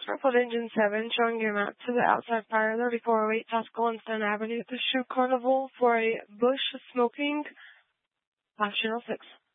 Purple Engine 7 showing your map to the outside fire 3408 South Goldenstone Avenue at the Shoe Carnival for a bush smoking optional 6.